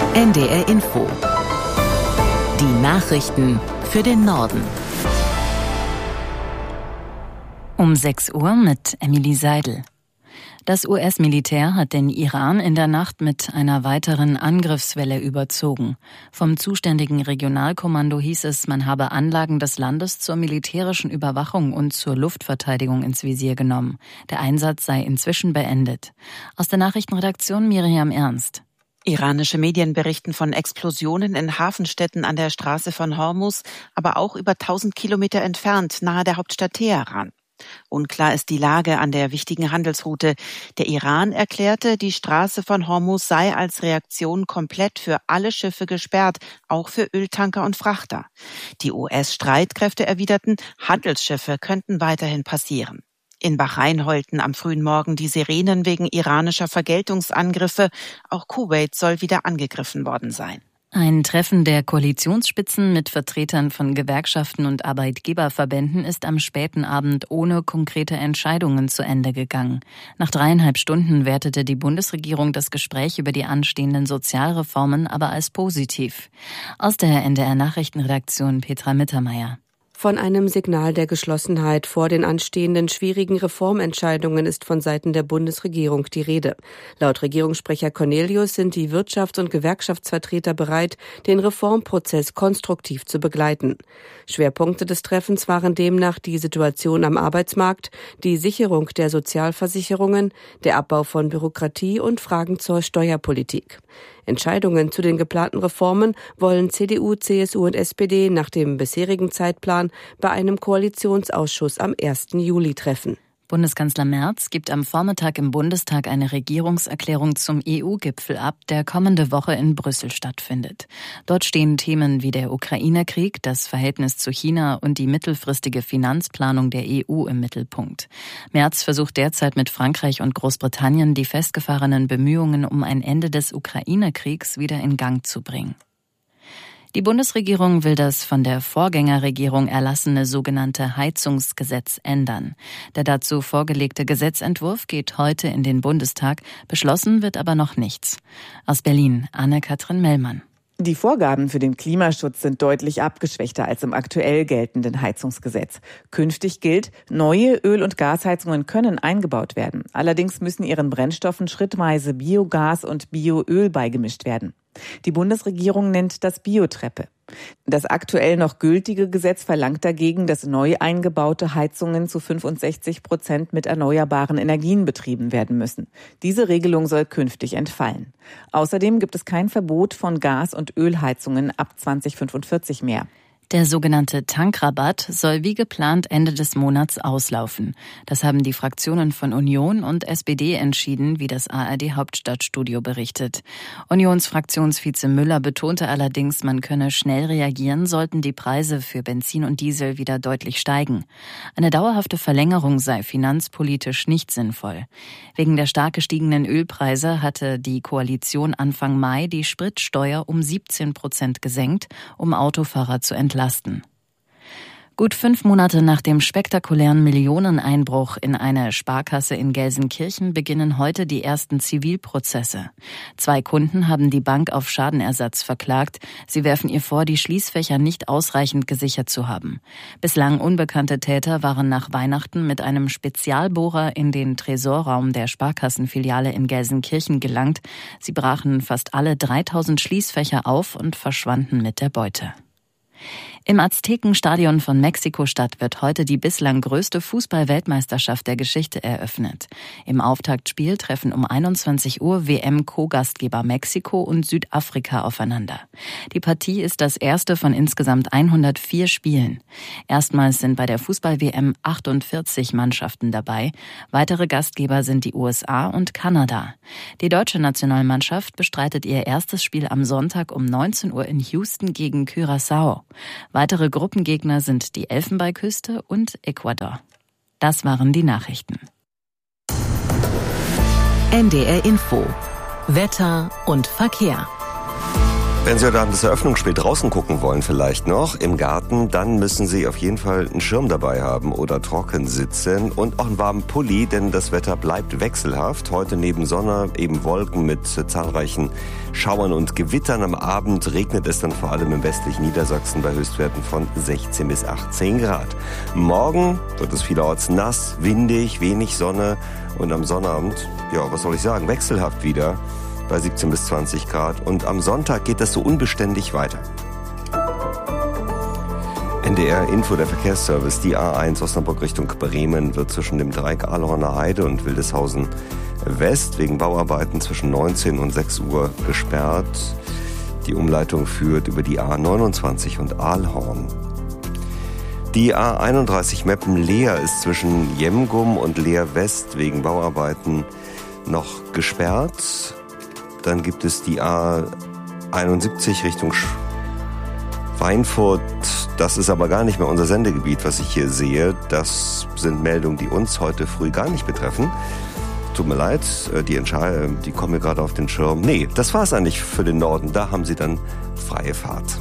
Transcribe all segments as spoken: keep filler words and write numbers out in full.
N D R Info. Die Nachrichten für den Norden. Um sechs Uhr mit Emily Seidel. Das U S-Militär hat den Iran in der Nacht mit einer weiteren Angriffswelle überzogen. Vom zuständigen Regionalkommando hieß es, man habe Anlagen des Landes zur militärischen Überwachung und zur Luftverteidigung ins Visier genommen. Der Einsatz sei inzwischen beendet. Aus der Nachrichtenredaktion Miriam Ernst. Iranische Medien berichten von Explosionen in Hafenstädten an der Straße von Hormuz, aber auch über tausend Kilometer entfernt, nahe der Hauptstadt Teheran. Unklar ist die Lage an der wichtigen Handelsroute. Der Iran erklärte, die Straße von Hormuz sei als Reaktion komplett für alle Schiffe gesperrt, auch für Öltanker und Frachter. Die U S-Streitkräfte erwiderten, Handelsschiffe könnten weiterhin passieren. In Bahrain heulten am frühen Morgen die Sirenen wegen iranischer Vergeltungsangriffe. Auch Kuwait soll wieder angegriffen worden sein. Ein Treffen der Koalitionsspitzen mit Vertretern von Gewerkschaften und Arbeitgeberverbänden ist am späten Abend ohne konkrete Entscheidungen zu Ende gegangen. Nach dreieinhalb Stunden wertete die Bundesregierung das Gespräch über die anstehenden Sozialreformen aber als positiv. Aus der N D R-Nachrichtenredaktion Petra Mittermeier. Von einem Signal der Geschlossenheit vor den anstehenden schwierigen Reformentscheidungen ist von Seiten der Bundesregierung die Rede. Laut Regierungssprecher Cornelius sind die Wirtschafts- und Gewerkschaftsvertreter bereit, den Reformprozess konstruktiv zu begleiten. Schwerpunkte des Treffens waren demnach die Situation am Arbeitsmarkt, die Sicherung der Sozialversicherungen, der Abbau von Bürokratie und Fragen zur Steuerpolitik. Entscheidungen zu den geplanten Reformen wollen C D U, C S U und S P D nach dem bisherigen Zeitplan bei einem Koalitionsausschuss am ersten Juli treffen. Bundeskanzler Merz gibt am Vormittag im Bundestag eine Regierungserklärung zum E U-Gipfel ab, der kommende Woche in Brüssel stattfindet. Dort stehen Themen wie der Ukraine-Krieg, das Verhältnis zu China und die mittelfristige Finanzplanung der E U im Mittelpunkt. Merz versucht derzeit mit Frankreich und Großbritannien, die festgefahrenen Bemühungen um ein Ende des Ukraine-Kriegs wieder in Gang zu bringen. Die Bundesregierung will das von der Vorgängerregierung erlassene sogenannte Heizungsgesetz ändern. Der dazu vorgelegte Gesetzentwurf geht heute in den Bundestag, beschlossen wird aber noch nichts. Aus Berlin, Anne-Kathrin Mellmann. Die Vorgaben für den Klimaschutz sind deutlich abgeschwächter als im aktuell geltenden Heizungsgesetz. Künftig gilt, neue Öl- und Gasheizungen können eingebaut werden. Allerdings müssen ihren Brennstoffen schrittweise Biogas und Bioöl beigemischt werden. Die Bundesregierung nennt das Biotreppe. Das aktuell noch gültige Gesetz verlangt dagegen, dass neu eingebaute Heizungen zu fünfundsechzig Prozent mit erneuerbaren Energien betrieben werden müssen. Diese Regelung soll künftig entfallen. Außerdem gibt es kein Verbot von Gas- und Ölheizungen ab zweitausendfünfundvierzig mehr. Der sogenannte Tankrabatt soll wie geplant Ende des Monats auslaufen. Das haben die Fraktionen von Union und S P D entschieden, wie das A R D-Hauptstadtstudio berichtet. Unionsfraktionsvize Müller betonte allerdings, man könne schnell reagieren, sollten die Preise für Benzin und Diesel wieder deutlich steigen. Eine dauerhafte Verlängerung sei finanzpolitisch nicht sinnvoll. Wegen der stark gestiegenen Ölpreise hatte die Koalition Anfang Mai die Spritsteuer um siebzehn Prozent gesenkt, um Autofahrer zu entlasten. Gut fünf Monate nach dem spektakulären Millioneneinbruch in eine Sparkasse in Gelsenkirchen beginnen heute die ersten Zivilprozesse. Zwei Kunden haben die Bank auf Schadenersatz verklagt. Sie werfen ihr vor, die Schließfächer nicht ausreichend gesichert zu haben. Bislang unbekannte Täter waren nach Weihnachten mit einem Spezialbohrer in den Tresorraum der Sparkassenfiliale in Gelsenkirchen gelangt. Sie brachen fast alle dreitausend Schließfächer auf und verschwanden mit der Beute. Im Aztekenstadion von Mexiko-Stadt wird heute die bislang größte Fußball-Weltmeisterschaft der Geschichte eröffnet. Im Auftaktspiel treffen um einundzwanzig Uhr W M-Co-Gastgeber Mexiko und Südafrika aufeinander. Die Partie ist das erste von insgesamt hundertvier Spielen. Erstmals sind bei der Fußball-W M achtundvierzig Mannschaften dabei. Weitere Gastgeber sind die U S A und Kanada. Die deutsche Nationalmannschaft bestreitet ihr erstes Spiel am Sonntag um neunzehn Uhr in Houston gegen Curaçao. Weitere Gruppengegner sind die Elfenbeinküste und Ecuador. Das waren die Nachrichten. N D R Info. Wetter und Verkehr. Wenn Sie heute Abend das Eröffnungsspiel draußen gucken wollen vielleicht noch, im Garten, dann müssen Sie auf jeden Fall einen Schirm dabei haben oder trocken sitzen und auch einen warmen Pulli, denn das Wetter bleibt wechselhaft. Heute neben Sonne eben Wolken mit zahlreichen Schauern und Gewittern. Am Abend regnet es dann vor allem im westlichen Niedersachsen bei Höchstwerten von sechzehn bis achtzehn Grad. Morgen wird es vielerorts nass, windig, wenig Sonne und am Sonnabend, ja, was soll ich sagen, wechselhaft wieder bei siebzehn bis zwanzig Grad. Und am Sonntag geht das so unbeständig weiter. N D R Info, der Verkehrsservice. Die A eins Osnabrück Richtung Bremen wird zwischen dem Dreieck Ahlhorner Heide und Wildeshausen West wegen Bauarbeiten zwischen neunzehn und sechs Uhr gesperrt. Die Umleitung führt über die A neunundzwanzig und Ahlhorn. Die A einunddreißig Meppen-Leer ist zwischen Jemgum und Leer West wegen Bauarbeiten noch gesperrt. Dann gibt es die A einundsiebzig Richtung Schweinfurt. Das ist aber gar nicht mehr unser Sendegebiet, was ich hier sehe. Das sind Meldungen, die uns heute früh gar nicht betreffen. Tut mir leid, die, Entscheid- die kommen mir gerade auf den Schirm. Nee, das war es eigentlich für den Norden. Da haben sie dann freie Fahrt.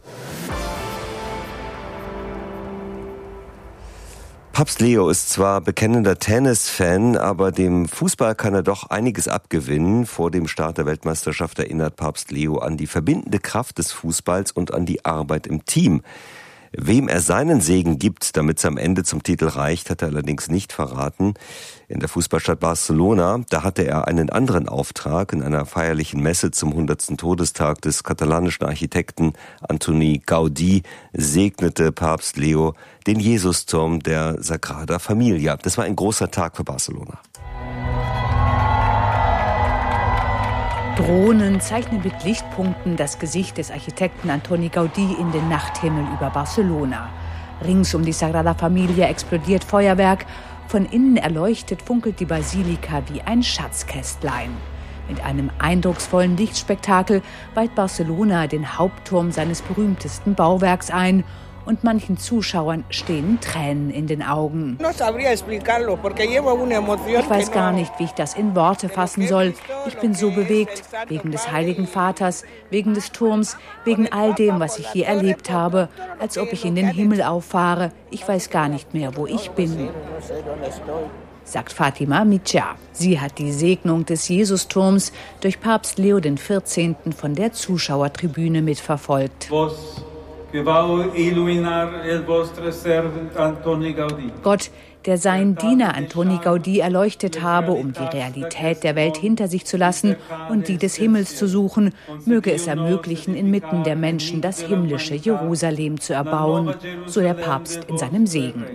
Papst Leo ist zwar bekennender Tennis-Fan, aber dem Fußball kann er doch einiges abgewinnen. Vor dem Start der Weltmeisterschaft erinnert Papst Leo an die verbindende Kraft des Fußballs und an die Arbeit im Team. Wem er seinen Segen gibt, damit es am Ende zum Titel reicht, hat er allerdings nicht verraten. In der Fußballstadt Barcelona, da hatte er einen anderen Auftrag. In einer feierlichen Messe zum hundertsten Todestag des katalanischen Architekten Antoni Gaudí segnete Papst Leo den Jesusturm der Sagrada Familia. Das war ein großer Tag für Barcelona. Drohnen zeichnen mit Lichtpunkten das Gesicht des Architekten Antoni Gaudí in den Nachthimmel über Barcelona. Rings um die Sagrada Familia explodiert Feuerwerk. Von innen erleuchtet funkelt die Basilika wie ein Schatzkästlein. Mit einem eindrucksvollen Lichtspektakel weiht Barcelona den Hauptturm seines berühmtesten Bauwerks ein. Und manchen Zuschauern stehen Tränen in den Augen. Ich weiß gar nicht, wie ich das in Worte fassen soll. Ich bin so bewegt, wegen des Heiligen Vaters, wegen des Turms, wegen all dem, was ich hier erlebt habe, als ob ich in den Himmel auffahre. Ich weiß gar nicht mehr, wo ich bin, sagt Fatima Mitja. Sie hat die Segnung des Jesusturms durch Papst Leo der vierzehnten von der Zuschauertribüne mitverfolgt. Gott, der seinen Diener Antoni Gaudí erleuchtet habe, um die Realität der Welt hinter sich zu lassen und die des Himmels zu suchen, möge es ermöglichen, inmitten der Menschen das himmlische Jerusalem zu erbauen, so der Papst in seinem Segen.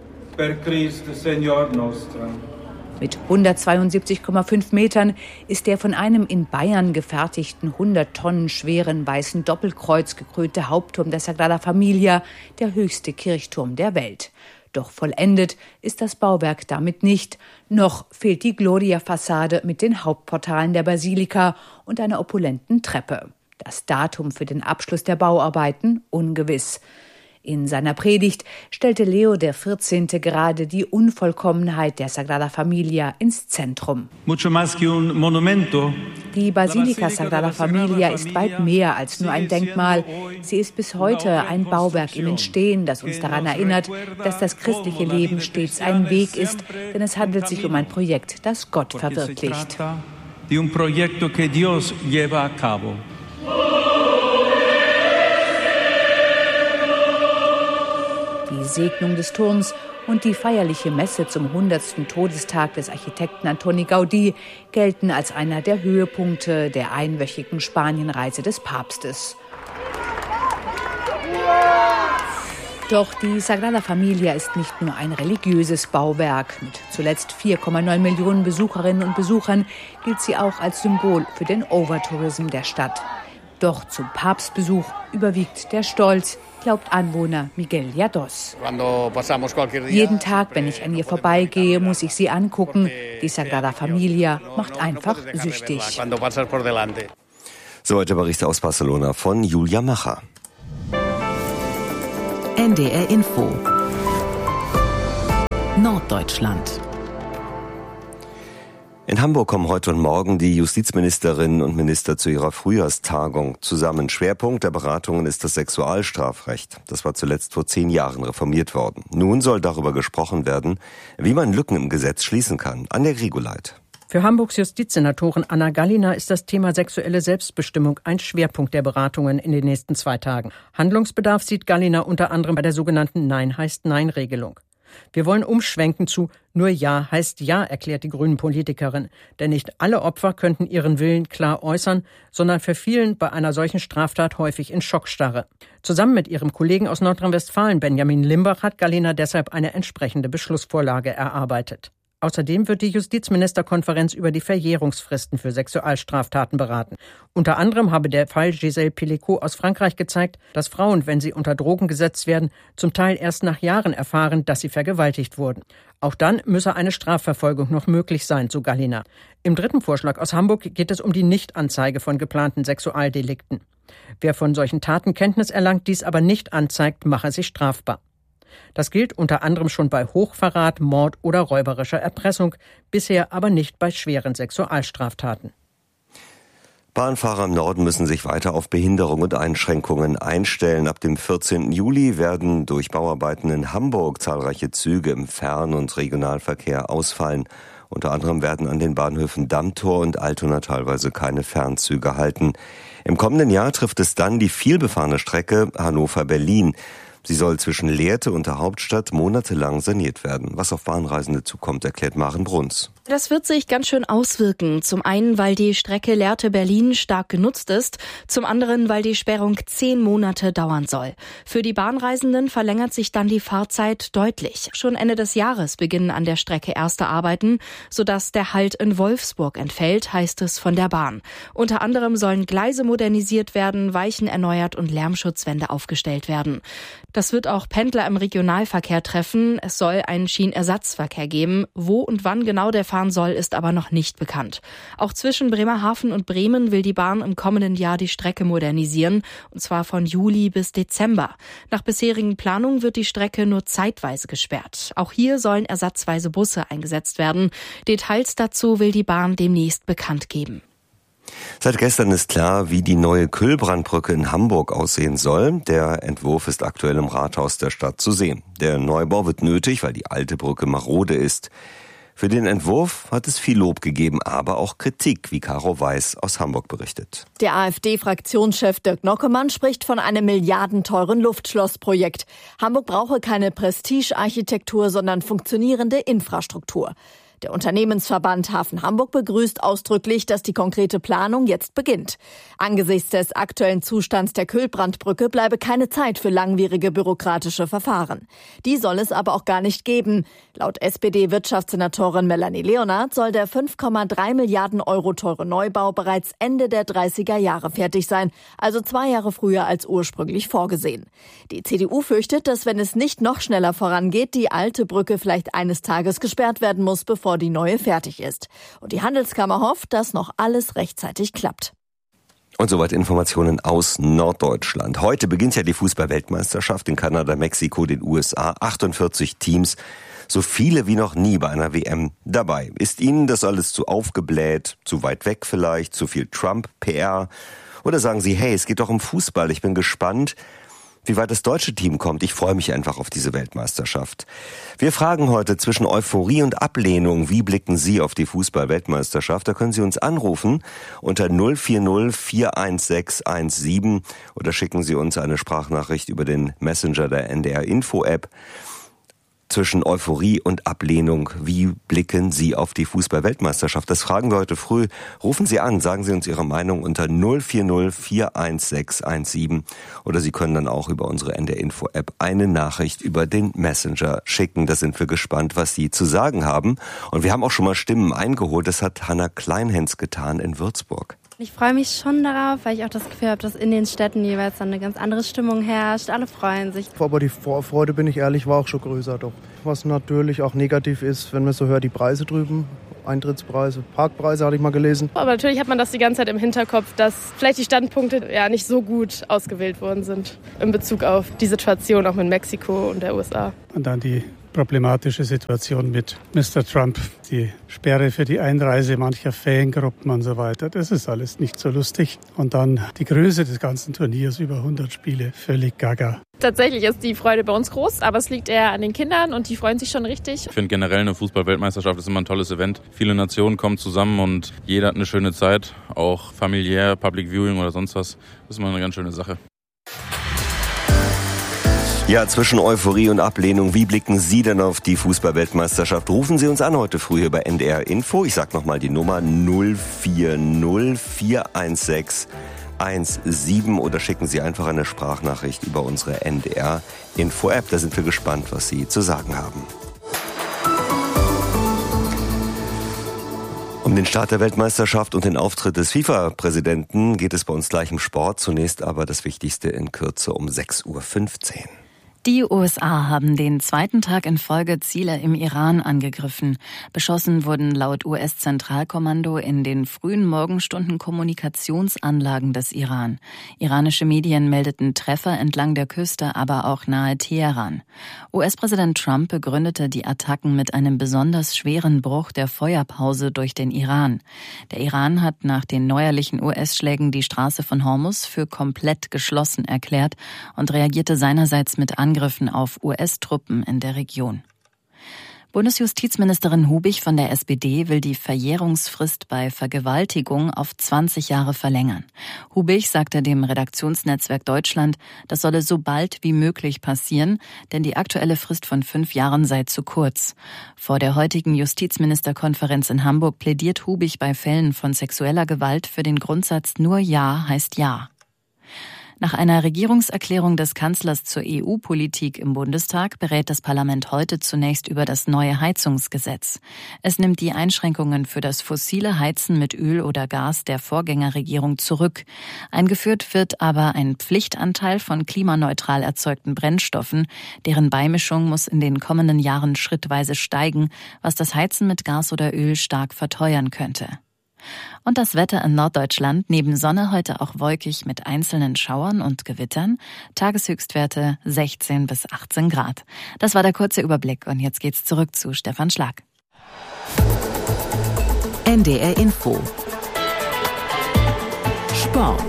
Mit hundertzweiundsiebzig Komma fünf Metern ist der von einem in Bayern gefertigten hundert Tonnen schweren weißen Doppelkreuz gekrönte Hauptturm der Sagrada Familia der höchste Kirchturm der Welt. Doch vollendet ist das Bauwerk damit nicht. Noch fehlt die Gloria-Fassade mit den Hauptportalen der Basilika und einer opulenten Treppe. Das Datum für den Abschluss der Bauarbeiten ungewiss. In seiner Predigt stellte Leo der vierzehnte gerade die Unvollkommenheit der Sagrada Familia ins Zentrum. Die Basilika Sagrada Familia ist weit mehr als nur ein Denkmal. Sie ist bis heute ein Bauwerk im Entstehen, das uns daran erinnert, dass das christliche Leben stets ein Weg ist, denn es handelt sich um ein Projekt, das Gott verwirklicht. Die Segnung des Turms und die feierliche Messe zum hundertsten Todestag des Architekten Antoni Gaudí gelten als einer der Höhepunkte der einwöchigen Spanienreise des Papstes. Doch die Sagrada Familia ist nicht nur ein religiöses Bauwerk. Mit zuletzt vier Komma neun Millionen Besucherinnen und Besuchern gilt sie auch als Symbol für den Overtourism der Stadt. Doch zum Papstbesuch überwiegt der Stolz, glaubt Anwohner Miguel Llados. Jeden Tag, wenn ich an ihr vorbeigehe, muss ich sie angucken. Die Sagrada Familia macht einfach süchtig. Soweit der Bericht aus Barcelona von Julia Macher. N D R Info Norddeutschland. In Hamburg kommen heute und morgen die Justizministerinnen und Minister zu ihrer Frühjahrstagung zusammen. Schwerpunkt der Beratungen ist das Sexualstrafrecht. Das war zuletzt vor zehn Jahren reformiert worden. Nun soll darüber gesprochen werden, wie man Lücken im Gesetz schließen kann. Anja Grigoleit. Für Hamburgs Justizsenatorin Anna Gallina ist das Thema sexuelle Selbstbestimmung ein Schwerpunkt der Beratungen in den nächsten zwei Tagen. Handlungsbedarf sieht Gallina unter anderem bei der sogenannten Nein heißt Nein-Regelung. Wir wollen umschwenken zu nur Ja heißt Ja, erklärt die Grünen-Politikerin. Denn nicht alle Opfer könnten ihren Willen klar äußern, sondern verfielen bei einer solchen Straftat häufig in Schockstarre. Zusammen mit ihrem Kollegen aus Nordrhein-Westfalen, Benjamin Limbach, hat Gallina deshalb eine entsprechende Beschlussvorlage erarbeitet. Außerdem wird die Justizministerkonferenz über die Verjährungsfristen für Sexualstraftaten beraten. Unter anderem habe der Fall Gisèle Pelicot aus Frankreich gezeigt, dass Frauen, wenn sie unter Drogen gesetzt werden, zum Teil erst nach Jahren erfahren, dass sie vergewaltigt wurden. Auch dann müsse eine Strafverfolgung noch möglich sein, so Gallina. Im dritten Vorschlag aus Hamburg geht es um die Nichtanzeige von geplanten Sexualdelikten. Wer von solchen Taten Kenntnis erlangt, dies aber nicht anzeigt, mache sich strafbar. Das gilt unter anderem schon bei Hochverrat, Mord oder räuberischer Erpressung, bisher aber nicht bei schweren Sexualstraftaten. Bahnfahrer im Norden müssen sich weiter auf Behinderung und Einschränkungen einstellen. Ab dem vierzehnten Juli werden durch Bauarbeiten in Hamburg zahlreiche Züge im Fern- und Regionalverkehr ausfallen. Unter anderem werden an den Bahnhöfen Dammtor und Altona teilweise keine Fernzüge halten. Im kommenden Jahr trifft es dann die vielbefahrene Strecke Hannover-Berlin. Sie soll zwischen Lehrte und der Hauptstadt monatelang saniert werden. Was auf Bahnreisende zukommt, erklärt Maren Bruns. Das wird sich ganz schön auswirken. Zum einen, weil die Strecke Lehrte-Berlin stark genutzt ist. Zum anderen, weil die Sperrung zehn Monate dauern soll. Für die Bahnreisenden verlängert sich dann die Fahrzeit deutlich. Schon Ende des Jahres beginnen an der Strecke erste Arbeiten, sodass der Halt in Wolfsburg entfällt, heißt es von der Bahn. Unter anderem sollen Gleise modernisiert werden, Weichen erneuert und Lärmschutzwände aufgestellt werden. Das wird auch Pendler im Regionalverkehr treffen. Es soll einen Schienenersatzverkehr geben. Wo und wann genau der fahren soll, ist aber noch nicht bekannt. Auch zwischen Bremerhaven und Bremen will die Bahn im kommenden Jahr die Strecke modernisieren, und zwar von Juli bis Dezember. Nach bisherigen Planungen wird die Strecke nur zeitweise gesperrt. Auch hier sollen ersatzweise Busse eingesetzt werden. Details dazu will die Bahn demnächst bekannt geben. Seit gestern ist klar, wie die neue Kühlbrandbrücke in Hamburg aussehen soll. Der Entwurf ist aktuell im Rathaus der Stadt zu sehen. Der Neubau wird nötig, weil die alte Brücke marode ist. Für den Entwurf hat es viel Lob gegeben, aber auch Kritik, wie Caro Weiß aus Hamburg berichtet. Der AfD-Fraktionschef Dirk Nockemann spricht von einem milliardenteuren Luftschlossprojekt. Hamburg brauche keine Prestige-Architektur, sondern funktionierende Infrastruktur. Der Unternehmensverband Hafen Hamburg begrüßt ausdrücklich, dass die konkrete Planung jetzt beginnt. Angesichts des aktuellen Zustands der Kühlbrandbrücke bleibe keine Zeit für langwierige bürokratische Verfahren. Die soll es aber auch gar nicht geben. Laut S P D-Wirtschaftssenatorin Melanie Leonard soll der fünf Komma drei Milliarden Euro teure Neubau bereits Ende der dreißiger Jahre fertig sein, also zwei Jahre früher als ursprünglich vorgesehen. Die C D U fürchtet, dass wenn es nicht noch schneller vorangeht, die alte Brücke vielleicht eines Tages gesperrt werden muss, bevor die neue fertig ist. Und die Handelskammer hofft, dass noch alles rechtzeitig klappt. Und soweit Informationen aus Norddeutschland. Heute beginnt ja die Fußball-Weltmeisterschaft in Kanada, Mexiko, den U S A. achtundvierzig Teams, so viele wie noch nie bei einer W M dabei. Ist Ihnen das alles zu aufgebläht, zu weit weg vielleicht, zu viel Trump-P R? Oder sagen Sie, hey, es geht doch um Fußball, ich bin gespannt, wie weit das deutsche Team kommt. Ich freue mich einfach auf diese Weltmeisterschaft. Wir fragen heute zwischen Euphorie und Ablehnung, wie blicken Sie auf die Fußball-Weltmeisterschaft? Da können Sie uns anrufen unter null vier null vier eins sechs eins sieben oder schicken Sie uns eine Sprachnachricht über den Messenger der N D R-Info-App. Zwischen Euphorie und Ablehnung, wie blicken Sie auf die Fußball-Weltmeisterschaft? Das fragen wir heute früh. Rufen Sie an, sagen Sie uns Ihre Meinung unter null vier null vier eins sechs eins sieben oder Sie können dann auch über unsere N D R-Info-App eine Nachricht über den Messenger schicken. Da sind wir gespannt, was Sie zu sagen haben. Und wir haben auch schon mal Stimmen eingeholt. Das hat Hannah Kleinhens getan in Würzburg. Ich freue mich schon darauf, weil ich auch das Gefühl habe, dass in den Städten jeweils dann eine ganz andere Stimmung herrscht. Alle freuen sich. Aber die Vorfreude, bin ich ehrlich, war auch schon größer doch. Was natürlich auch negativ ist, wenn man so hört, die Preise drüben. Eintrittspreise, Parkpreise hatte ich mal gelesen. Aber natürlich hat man das die ganze Zeit im Hinterkopf, dass vielleicht die Standpunkte ja nicht so gut ausgewählt worden sind in Bezug auf die Situation auch mit Mexiko und der U S A. Und dann die problematische Situation mit Mister Trump, die Sperre für die Einreise mancher Fangruppen und so weiter. Das ist alles nicht so lustig. Und dann die Größe des ganzen Turniers, über hundert Spiele, völlig gaga. Tatsächlich ist die Freude bei uns groß, aber es liegt eher an den Kindern und die freuen sich schon richtig. Ich finde generell eine Fußball-Weltmeisterschaft ist immer ein tolles Event. Viele Nationen kommen zusammen und jeder hat eine schöne Zeit, auch familiär, Public Viewing oder sonst was. Das ist immer eine ganz schöne Sache. Ja, zwischen Euphorie und Ablehnung, wie blicken Sie denn auf die Fußball-Weltmeisterschaft? Rufen Sie uns an heute früh hier bei N D R Info. Ich sag nochmal die Nummer null vier null vier eins sechs eins sieben oder schicken Sie einfach eine Sprachnachricht über unsere N D R Info App. Da sind wir gespannt, was Sie zu sagen haben. Um den Start der Weltmeisterschaft und den Auftritt des FIFA-Präsidenten geht es bei uns gleich im Sport. Zunächst aber das Wichtigste in Kürze um sechs Uhr fünfzehn. Die U S A haben den zweiten Tag in Folge Ziele im Iran angegriffen. Beschossen wurden laut U S-Zentralkommando in den frühen Morgenstunden Kommunikationsanlagen des Iran. Iranische Medien meldeten Treffer entlang der Küste, aber auch nahe Teheran. U S-Präsident Trump begründete die Attacken mit einem besonders schweren Bruch der Feuerpause durch den Iran. Der Iran hat nach den neuerlichen U S-Schlägen die Straße von Hormuz für komplett geschlossen erklärt und reagierte seinerseits mit Angriffen auf U S-Truppen in der Region. Bundesjustizministerin Hubig von der S P D will die Verjährungsfrist bei Vergewaltigung auf zwanzig Jahre verlängern. Hubig sagte dem Redaktionsnetzwerk Deutschland, das solle so bald wie möglich passieren, denn die aktuelle Frist von fünf Jahren sei zu kurz. Vor der heutigen Justizministerkonferenz in Hamburg plädiert Hubig bei Fällen von sexueller Gewalt für den Grundsatz nur Ja heißt Ja. Nach einer Regierungserklärung des Kanzlers zur E U-Politik im Bundestag berät das Parlament heute zunächst über das neue Heizungsgesetz. Es nimmt die Einschränkungen für das fossile Heizen mit Öl oder Gas der Vorgängerregierung zurück. Eingeführt wird aber ein Pflichtanteil von klimaneutral erzeugten Brennstoffen. Deren Beimischung muss in den kommenden Jahren schrittweise steigen, was das Heizen mit Gas oder Öl stark verteuern könnte. Und das Wetter in Norddeutschland, neben Sonne heute auch wolkig mit einzelnen Schauern und Gewittern. Tageshöchstwerte sechzehn bis achtzehn Grad. Das war der kurze Überblick und jetzt geht's zurück zu Stefan Schlag. N D R Info. Sport.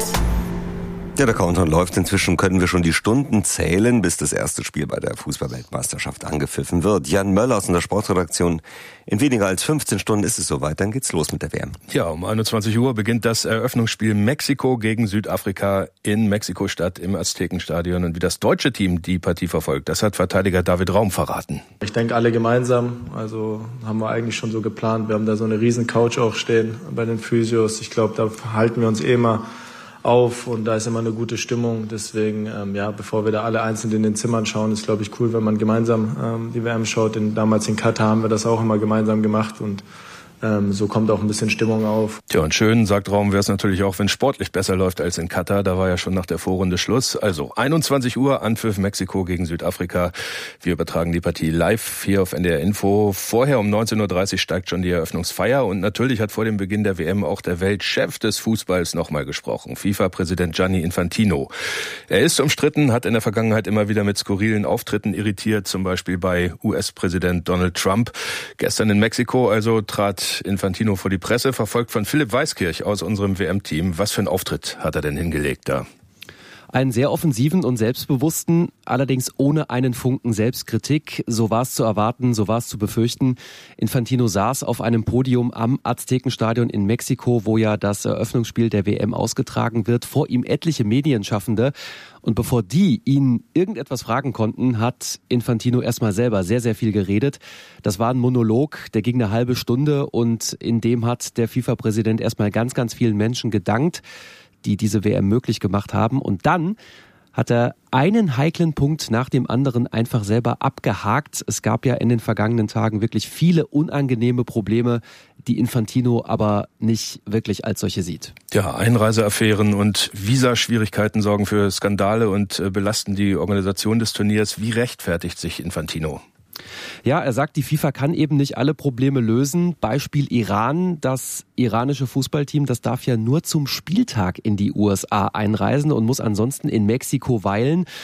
Ja, der Countdown läuft. Inzwischen können wir schon die Stunden zählen, bis das erste Spiel bei der Fußball-Weltmeisterschaft angepfiffen wird. Jan Möller aus der Sportredaktion. In weniger als fünfzehn Stunden ist es soweit. Dann geht's los mit der W M. Ja, um einundzwanzig Uhr beginnt das Eröffnungsspiel Mexiko gegen Südafrika in Mexiko-Stadt im Aztekenstadion. Und wie das deutsche Team die Partie verfolgt, das hat Verteidiger David Raum verraten. Ich denke, alle gemeinsam. Also haben wir eigentlich schon so geplant. Wir haben da so eine riesen Couch auch stehen bei den Physios. Ich glaube, da halten wir uns eh immer auf und da ist immer eine gute Stimmung. Deswegen, ähm, ja, bevor wir da alle einzeln in den Zimmern schauen, ist, glaube ich, cool, wenn man gemeinsam ähm, die W M schaut. Denn damals in Katar haben wir das auch immer gemeinsam gemacht und Ähm, so kommt auch ein bisschen Stimmung auf. Tja, und schön, sagt Raum, wäre es natürlich auch, wenn sportlich besser läuft als in Katar. Da war ja schon nach der Vorrunde Schluss. Also einundzwanzig Uhr, Anpfiff Mexiko gegen Südafrika. Wir übertragen die Partie live hier auf N D R Info. Vorher um neunzehn Uhr dreißig steigt schon die Eröffnungsfeier. Und natürlich hat vor dem Beginn der W M auch der Weltchef des Fußballs nochmal gesprochen. FIFA-Präsident Gianni Infantino. Er ist umstritten, hat in der Vergangenheit immer wieder mit skurrilen Auftritten irritiert, zum Beispiel bei U S-Präsident Donald Trump. Gestern in Mexiko also trat Infantino vor die Presse, verfolgt von Philipp Weiskirch aus unserem W M-Team. Was für einen Auftritt hat er denn hingelegt da? Einen sehr offensiven und selbstbewussten, allerdings ohne einen Funken Selbstkritik. So war es zu erwarten, so war es zu befürchten. Infantino saß auf einem Podium am Aztekenstadion in Mexiko, wo ja das Eröffnungsspiel der W M ausgetragen wird. Vor ihm etliche Medienschaffende. Und bevor die ihn irgendetwas fragen konnten, hat Infantino erstmal selber sehr, sehr viel geredet. Das war ein Monolog, der ging eine halbe Stunde und in dem hat der FIFA-Präsident erstmal ganz, ganz vielen Menschen gedankt, die diese W M möglich gemacht haben. Und dann hat er einen heiklen Punkt nach dem anderen einfach selber abgehakt. Es gab ja in den vergangenen Tagen wirklich viele unangenehme Probleme, die Infantino aber nicht wirklich als solche sieht. Ja, Einreiseaffären und Visaschwierigkeiten sorgen für Skandale und belasten die Organisation des Turniers. Wie rechtfertigt sich Infantino? Ja, er sagt, die FIFA kann eben nicht alle Probleme lösen. Beispiel Iran. Das iranische Fußballteam, das darf ja nur zum Spieltag in die U S A einreisen und muss ansonsten in Mexiko weilen.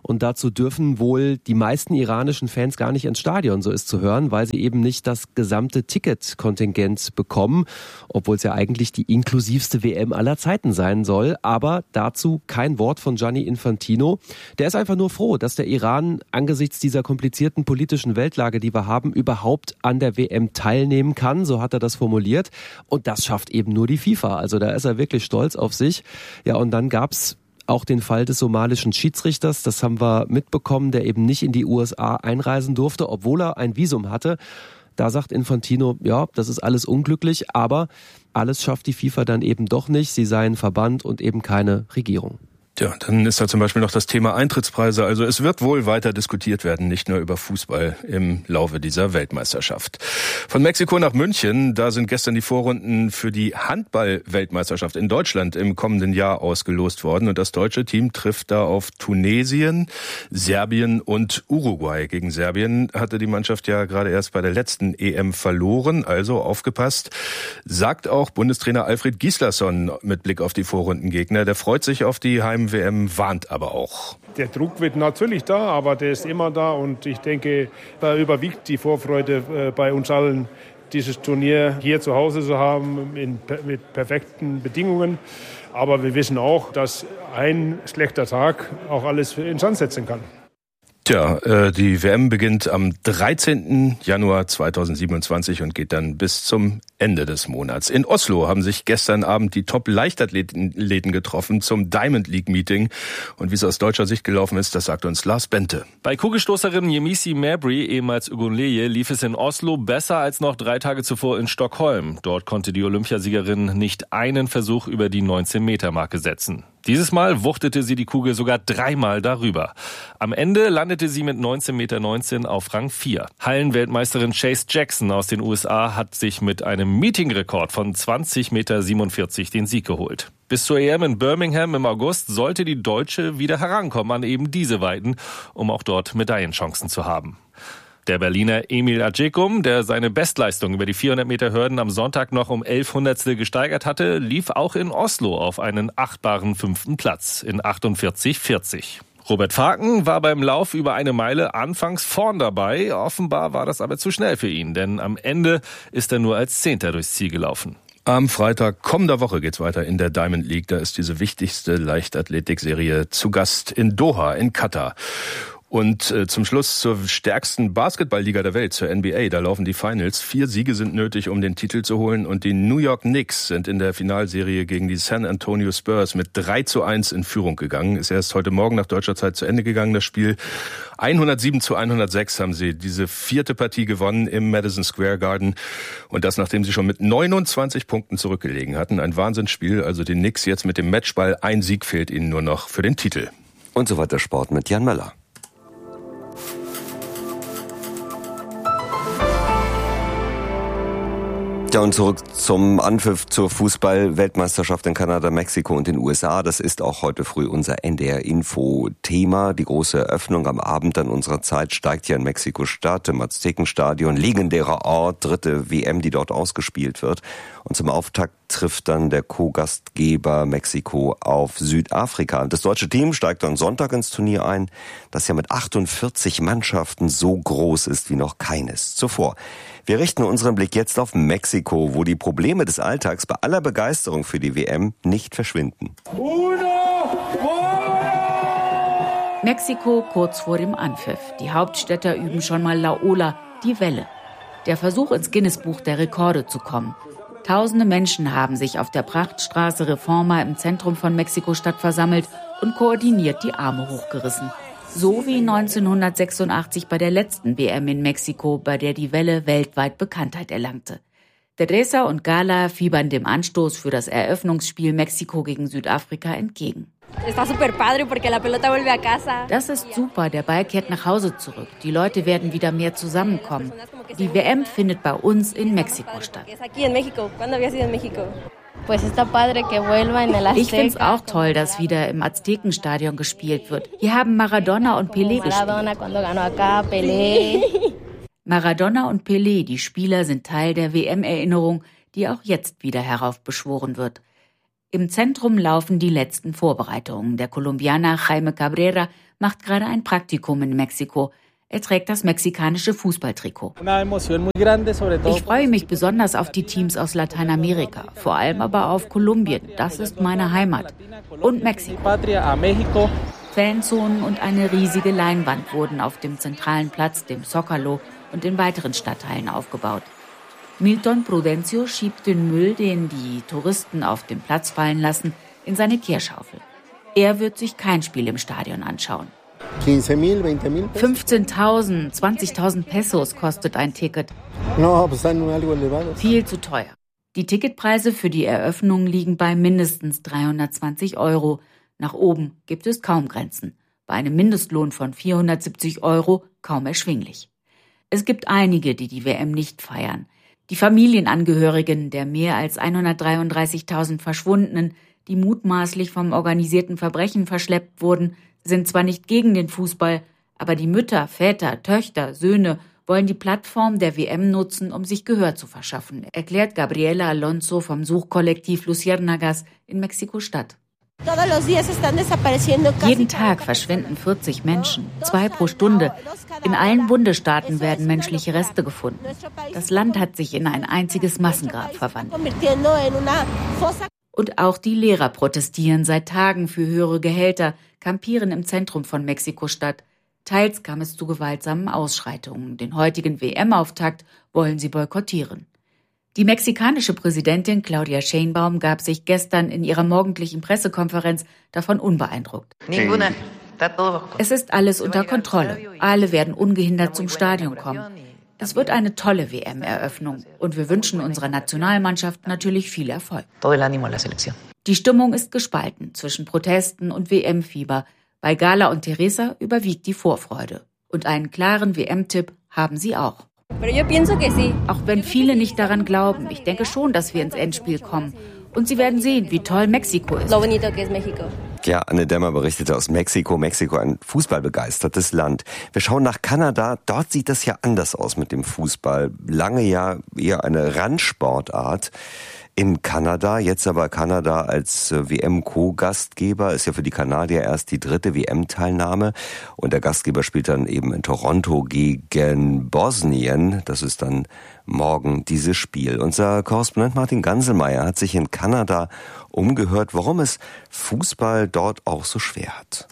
Und dazu dürfen wohl die meisten iranischen Fans gar nicht ins Stadion, so ist zu hören, weil sie eben nicht das gesamte Ticketkontingent bekommen, obwohl es ja eigentlich die inklusivste W M aller Zeiten sein soll. Aber dazu kein Wort von Gianni Infantino. Der ist einfach nur froh, dass der Iran angesichts dieser komplizierten politischen Weltlage, die wir haben, überhaupt an der W M teilnehmen kann. So hat er das formuliert. Und das schafft eben nur die FIFA. Also da ist er wirklich stolz auf sich. Ja, und dann gab's auch den Fall des somalischen Schiedsrichters, das haben wir mitbekommen, der eben nicht in die U S A einreisen durfte, obwohl er ein Visum hatte. Da sagt Infantino, ja, das ist alles unglücklich, aber alles schafft die FIFA dann eben doch nicht. Sie seien Verband und eben keine Regierung. Ja, dann ist da zum Beispiel noch das Thema Eintrittspreise. Also es wird wohl weiter diskutiert werden, nicht nur über Fußball im Laufe dieser Weltmeisterschaft. Von Mexiko nach München, da sind gestern die Vorrunden für die Handball-Weltmeisterschaft in Deutschland im kommenden Jahr ausgelost worden. Und das deutsche Team trifft da auf Tunesien, Serbien und Uruguay. Gegen Serbien hatte die Mannschaft ja gerade erst bei der letzten E M verloren, also aufgepasst. Sagt auch Bundestrainer Alfred Gislason mit Blick auf die Vorrundengegner. Der freut sich auf die Heim W M, warnt aber auch. Der Druck wird natürlich da, aber der ist immer da und ich denke, da überwiegt die Vorfreude bei uns allen, dieses Turnier hier zu Hause zu haben, in, mit perfekten Bedingungen. Aber wir wissen auch, dass ein schlechter Tag auch alles in Sand setzen kann. Tja, die W M beginnt am dreizehnten Januar zweitausendsiebenundzwanzig und geht dann bis zum Ende des Monats. In Oslo haben sich gestern Abend die Top-Leichtathleten getroffen zum Diamond League Meeting. Und wie es aus deutscher Sicht gelaufen ist, das sagt uns Lars Bente. Bei Kugelstoßerin Yemisi Mabry, ehemals Ugunleye, lief es in Oslo besser als noch drei Tage zuvor in Stockholm. Dort konnte die Olympiasiegerin nicht einen Versuch über die neunzehn-Meter-Marke setzen. Dieses Mal wuchtete sie die Kugel sogar dreimal darüber. Am Ende landete sie mit neunzehn Komma neunzehn Meter auf Rang vier. Hallenweltmeisterin Chase Jackson aus den U S A hat sich mit einem Meetingrekord von zwanzig Komma siebenundvierzig Meter den Sieg geholt. Bis zur E M in Birmingham im August sollte die Deutsche wieder herankommen an eben diese Weiten, um auch dort Medaillenchancen zu haben. Der Berliner Emil Ajekum, der seine Bestleistung über die vierhundert Meter Hürden am Sonntag noch um elf Hundertstel gesteigert hatte, lief auch in Oslo auf einen achtbaren fünften Platz in achtundvierzig Komma vierzig. Robert Faken war beim Lauf über eine Meile anfangs vorn dabei. Offenbar war das aber zu schnell für ihn, denn am Ende ist er nur als Zehnter durchs Ziel gelaufen. Am Freitag kommender Woche geht's weiter in der Diamond League. Da ist diese wichtigste Leichtathletikserie zu Gast in Doha in Katar. Und äh, zum Schluss zur stärksten Basketballliga der Welt, zur N B A. Da laufen die Finals. Vier Siege sind nötig, um den Titel zu holen. Und die New York Knicks sind in der Finalserie gegen die San Antonio Spurs mit drei zu eins in Führung gegangen. Ist erst heute Morgen nach deutscher Zeit zu Ende gegangen, das Spiel. hundertsieben zu hundertsechs haben sie diese vierte Partie gewonnen im Madison Square Garden. Und das, nachdem sie schon mit neunundzwanzig Punkten zurückgelegen hatten. Ein Wahnsinnsspiel. Also die Knicks jetzt mit dem Matchball. Ein Sieg fehlt ihnen nur noch für den Titel. Und so weiter Sport mit Jan Möller. Ja, und zurück zum Anpfiff zur Fußball-Weltmeisterschaft in Kanada, Mexiko und den U S A. Das ist auch heute früh unser N D R-Info-Thema. Die große Eröffnung am Abend an unserer Zeit steigt ja in Mexiko-Stadt, im Aztekenstadion. Legendärer Ort, dritte W M, die dort ausgespielt wird. Und zum Auftakt trifft dann der Co-Gastgeber Mexiko auf Südafrika. Das deutsche Team steigt am Sonntag ins Turnier ein, das ja mit achtundvierzig Mannschaften so groß ist wie noch keines zuvor. Wir richten unseren Blick jetzt auf Mexiko, wo die Probleme des Alltags bei aller Begeisterung für die W M nicht verschwinden. Mexiko kurz vor dem Anpfiff. Die Hauptstädter üben schon mal La Ola, die Welle. Der Versuch, ins Guinness-Buch der Rekorde zu kommen. Tausende Menschen haben sich auf der Prachtstraße Reforma im Zentrum von Mexiko-Stadt versammelt und koordiniert die Arme hochgerissen. So wie neunzehnhundertsechsundachtzig bei der letzten W M in Mexiko, bei der die Welle weltweit Bekanntheit erlangte. Teresa und Gala fiebern dem Anstoß für das Eröffnungsspiel Mexiko gegen Südafrika entgegen. Das ist super, der Ball kehrt nach Hause zurück. Die Leute werden wieder mehr zusammenkommen. Die W M findet bei uns in Mexiko statt. Ich finde es auch toll, dass wieder im Aztekenstadion gespielt wird. Hier haben Maradona und Pelé gespielt. Maradona und Pelé, die Spieler, sind Teil der W M-Erinnerung, die auch jetzt wieder heraufbeschworen wird. Im Zentrum laufen die letzten Vorbereitungen. Der Kolumbianer Jaime Cabrera macht gerade ein Praktikum in Mexiko. Er trägt das mexikanische Fußballtrikot. Ich freue mich besonders auf die Teams aus Lateinamerika, vor allem aber auf Kolumbien. Das ist meine Heimat. Und Mexiko. Fanzonen und eine riesige Leinwand wurden auf dem zentralen Platz, dem Zócalo, und in weiteren Stadtteilen aufgebaut. Milton Prudencio schiebt den Müll, den die Touristen auf den Platz fallen lassen, in seine Kehrschaufel. Er wird sich kein Spiel im Stadion anschauen. fünfzehntausend, zwanzigtausend Pesos kostet ein Ticket. Viel zu teuer. Die Ticketpreise für die Eröffnung liegen bei mindestens dreihundertzwanzig Euro. Nach oben gibt es kaum Grenzen. Bei einem Mindestlohn von vierhundertsiebzig Euro kaum erschwinglich. Es gibt einige, die die W M nicht feiern. Die Familienangehörigen der mehr als hundertdreiunddreißigtausend Verschwundenen, die mutmaßlich vom organisierten Verbrechen verschleppt wurden, sind zwar nicht gegen den Fußball, aber die Mütter, Väter, Töchter, Söhne wollen die Plattform der W M nutzen, um sich Gehör zu verschaffen, erklärt Gabriela Alonso vom Suchkollektiv Luciérnagas in Mexiko-Stadt. Jeden Tag verschwinden vierzig Menschen, zwei pro Stunde. In allen Bundesstaaten werden menschliche Reste gefunden. Das Land hat sich in ein einziges Massengrab verwandelt. Und auch die Lehrer protestieren seit Tagen für höhere Gehälter, kampieren im Zentrum von Mexiko-Stadt. Teils kam es zu gewaltsamen Ausschreitungen. Den heutigen W M-Auftakt wollen sie boykottieren. Die mexikanische Präsidentin Claudia Sheinbaum gab sich gestern in ihrer morgendlichen Pressekonferenz davon unbeeindruckt. Es ist alles unter Kontrolle. Alle werden ungehindert zum Stadion kommen. Es wird eine tolle W M-Eröffnung und wir wünschen unserer Nationalmannschaft natürlich viel Erfolg. Die Stimmung ist gespalten zwischen Protesten und W M-Fieber. Bei Gala und Teresa überwiegt die Vorfreude. Und einen klaren W M-Tipp haben sie auch. Auch wenn viele nicht daran glauben, ich denke schon, dass wir ins Endspiel kommen. Und sie werden sehen, wie toll Mexiko ist. Ja, Anne Dämmer berichtete aus Mexiko. Mexiko, ein fußballbegeistertes Land. Wir schauen nach Kanada. Dort sieht das ja anders aus mit dem Fußball. Lange ja eher eine Randsportart in Kanada. Jetzt aber Kanada als W M-Co-Gastgeber. Ist ja für die Kanadier erst die dritte W M-Teilnahme. Und der Gastgeber spielt dann eben in Toronto gegen Bosnien. Das ist dann morgen dieses Spiel. Unser Korrespondent Martin Ganselmeier hat sich in Kanada umgehört, warum es Fußball dort auch so schwer hat.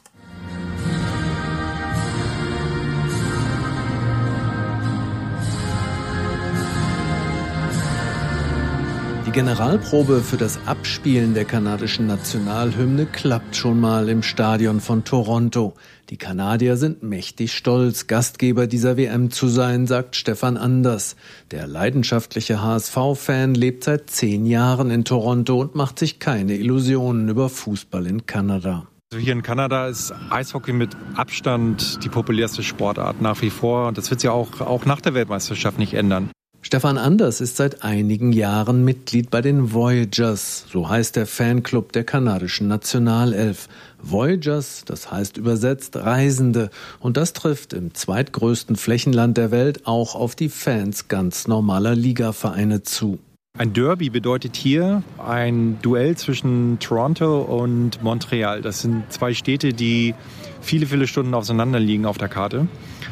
Die Generalprobe für das Abspielen der kanadischen Nationalhymne klappt schon mal im Stadion von Toronto. Die Kanadier sind mächtig stolz, Gastgeber dieser W M zu sein, sagt Stefan Anders. Der leidenschaftliche H S V-Fan lebt seit zehn Jahren in Toronto und macht sich keine Illusionen über Fußball in Kanada. Also hier in Kanada ist Eishockey mit Abstand die populärste Sportart nach wie vor. Und das wird sich auch, auch nach der Weltmeisterschaft nicht ändern. Stefan Anders ist seit einigen Jahren Mitglied bei den Voyagers, so heißt der Fanclub der kanadischen Nationalelf. Voyagers, das heißt übersetzt Reisende, und das trifft im zweitgrößten Flächenland der Welt auch auf die Fans ganz normaler Ligavereine zu. Ein Derby bedeutet hier ein Duell zwischen Toronto und Montreal. Das sind zwei Städte, die viele, viele Stunden auseinander liegen auf der Karte.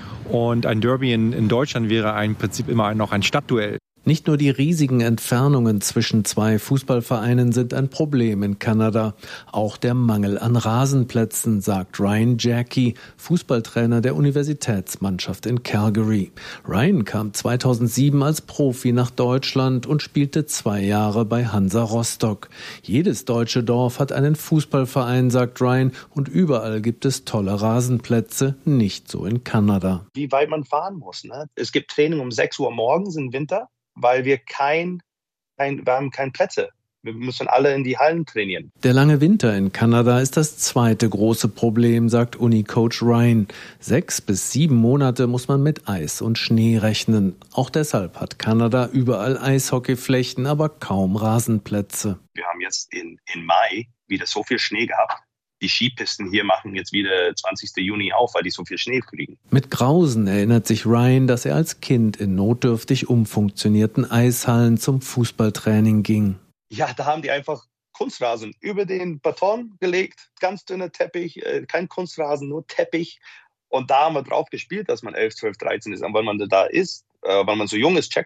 Und ein Derby in, in Deutschland wäre im Prinzip immer noch ein Stadtduell. Nicht nur die riesigen Entfernungen zwischen zwei Fußballvereinen sind ein Problem in Kanada. Auch der Mangel an Rasenplätzen, sagt Ryan Jackie, Fußballtrainer der Universitätsmannschaft in Calgary. Ryan kam zweitausendsieben als Profi nach Deutschland und spielte zwei Jahre bei Hansa Rostock. Jedes deutsche Dorf hat einen Fußballverein, sagt Ryan, und überall gibt es tolle Rasenplätze, nicht so in Kanada. Wie weit man fahren muss, ne? Es gibt Training um sechs Uhr morgens im Winter, weil wir kein, kein, wir haben keine Plätze. Wir müssen alle in die Hallen trainieren. Der lange Winter in Kanada ist das zweite große Problem, sagt Uni-Coach Ryan. Sechs bis sieben Monate muss man mit Eis und Schnee rechnen. Auch deshalb hat Kanada überall Eishockeyflächen, aber kaum Rasenplätze. Wir haben jetzt in, in Mai wieder so viel Schnee gehabt. Die Skipisten hier machen jetzt wieder zwanzigsten Juni auf, weil die so viel Schnee kriegen. Mit Grausen erinnert sich Ryan, dass er als Kind in notdürftig umfunktionierten Eishallen zum Fußballtraining ging. Ja, da haben die einfach Kunstrasen über den Beton gelegt, ganz dünner Teppich, äh, kein Kunstrasen, nur Teppich. Und da haben wir drauf gespielt, dass man elf, zwölf, dreizehn ist. Und wenn man da ist, äh, weil man so jung ist, checkt